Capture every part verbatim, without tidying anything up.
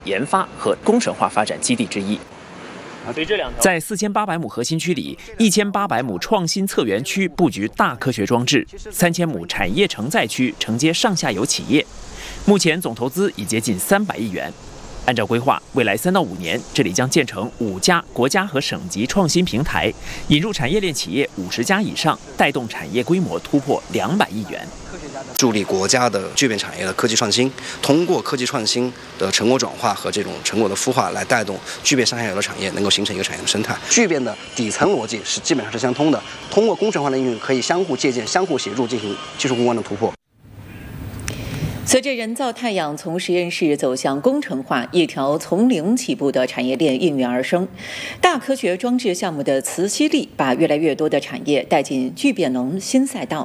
研发和工程化发展基地之一。在四千八百亩核心区里，一千八百亩创新策源区布局大科学装置，三千亩产业承载区承接上下游企业。目前总投资已接近三百亿元。按照规划，未来三到五年，这里将建成五家国家和省级创新平台，引入产业链企业五十家以上，带动产业规模突破两百亿元。 助力国家的聚变产业的科技创新，通过科技创新的成果转化和这种成果的孵化，来带动聚变上下游的产业能够形成一个产业的生态。聚变的底层逻辑是基本上是相通的，通过工程化的应用，可以相互借鉴、相互协助进行技术攻关的突破。 随着人造太阳从实验室走向工程化，一条从零起步的产业链应运而生。大科学装置项目的磁吸力，把越来越多的产业带进聚变能新赛道。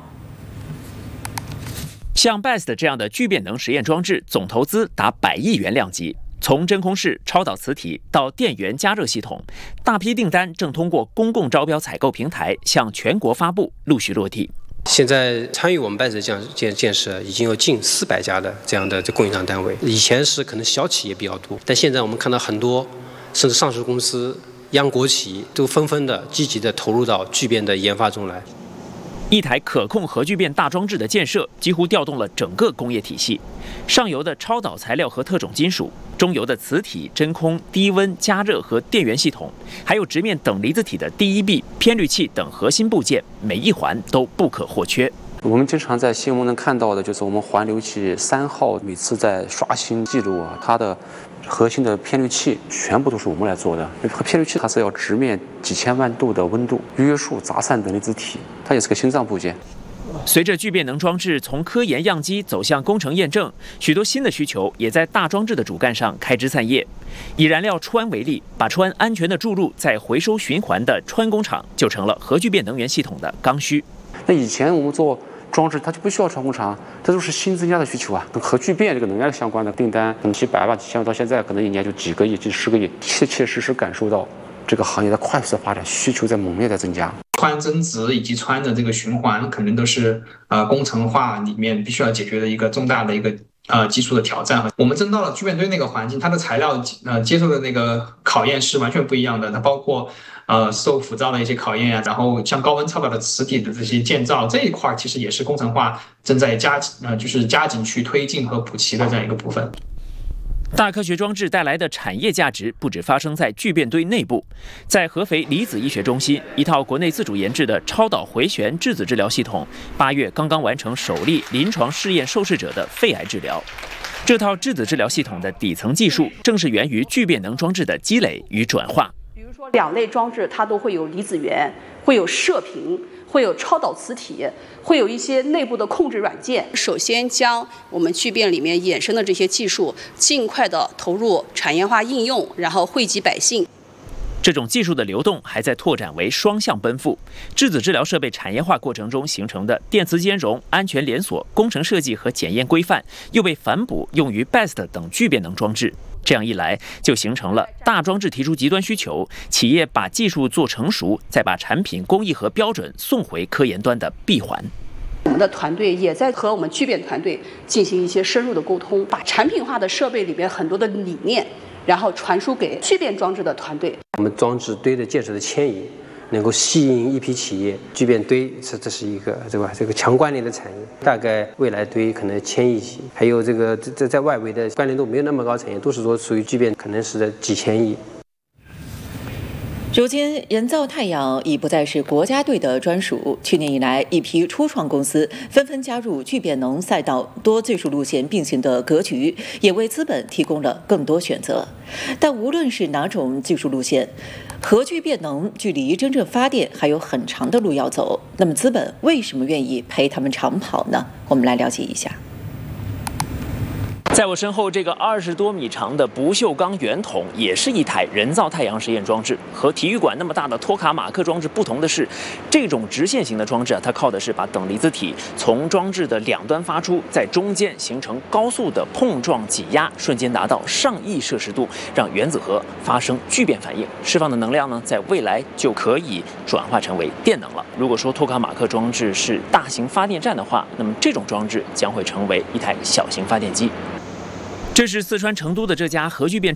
像 B E S T 这样的聚变能实验装置，总投资达百亿元量级。从真空室、超导磁体到电源加热系统，大批订单正通过公共招标采购平台向全国发布，陆续落地。 现在参与我们 B E S T 建建设已经有近四百家的这样的供应商单位。以前是可能小企业比较多，但现在我们看到很多甚至上市公司、央国企都纷纷的积极的投入到聚变的研发中来。 一台可控核聚变大装置的建设，几乎调动了整个工业体系。上游的超导材料和特种金属，中游的磁体、真空、低温加热和电源系统，还有直面等离子体的第一臂、偏滤器等核心部件，每一环都不可或缺。 我们经常在新闻能看到的，就是我们环流器三号每次在刷新记录啊，它的核心的偏滤器全部都是我们来做的。偏滤器它是要直面几千万度的温度，约束杂散等离子体，它也是个心脏部件。 随着聚变能装置从科研样机走向工程验证，许多新的需求也在大装置的主干上开枝散叶。以燃料氚为例，把氚安全的注入在回收循环的氚工厂，就成了核聚变能源系统的刚需。 那以前我们做装置它就不需要氚工厂，这都是新增加的需求啊。跟核聚变这个能源相关的订单，从几百万、几千万到现在可能一年就几个亿、几十个亿，切切实实感受到这个行业的快速发展，需求在猛烈的增加。 氚增值以及氚的这个循环，可能都是呃工程化里面必须要解决的一个重大的一个呃技术的挑战。我们真到了聚变堆那个环境，它的材料呃接受的那个考验是完全不一样的。它包括呃受腐造的一些考验啊，然后像高温超导的磁体的这些建造这一块，其实也是工程化正在加呃就是加紧去推进和补齐的这样一个部分。 大科学装置带来的产业价值不只发生在聚变堆内部，在合肥离子医学中心，一套国内自主研制的超导回旋质子治疗系统，八月刚刚完成首例临床试验受试者的肺癌治疗。这套质子治疗系统的底层技术，正是源于聚变能装置的积累与转化。 比如说，两类装置它都会有离子源，会有射频，会有超导磁体，会有一些内部的控制软件。首先将我们聚变里面衍生的这些技术尽快的投入产业化应用，然后惠及百姓。 这种技术的流动还在拓展为双向奔赴。质子治疗设备产业化过程中形成的电磁兼容、安全连锁、工程设计和检验规范，又被反哺用于 B E S T 等聚变能装置。这样一来，就形成了大装置提出极端需求，企业把技术做成熟，再把产品工艺和标准送回科研端的闭环。 我们的团队也在和我们聚变团队进行一些深入的沟通，把产品化的设备里边很多的理念，然后传输给聚变装置的团队。 我们装置堆的建设的迁移，能够吸引一批企业。聚变堆这这是一个对吧？这个强关联的产业，大概未来堆可能千亿级，还有这个这在外围的关联度没有那么高产业，都是说属于聚变，可能是几千亿。 如今，人造太阳已不再是国家队的专属。去年以来，一批初创公司纷纷加入聚变能赛道，多技术路线并行的格局，也为资本提供了更多选择。但无论是哪种技术路线，核聚变能距离真正发电还有很长的路要走。那么，资本为什么愿意陪他们长跑呢？我们来了解一下。 在我身后，这个二十多米长的不锈钢圆筒也是一台人造太阳实验装置。和体育馆那么大的托卡马克装置不同的是，这种直线型的装置啊，它靠的是把等离子体从装置的两端发出，在中间形成高速的碰撞挤压，瞬间达到上亿摄氏度，让原子核发生聚变反应，释放的能量呢，在未来就可以转化成为电能了。如果说托卡马克装置是大型发电站的话，那么这种装置将会成为一台小型发电机。 这是四川成都的这家核聚变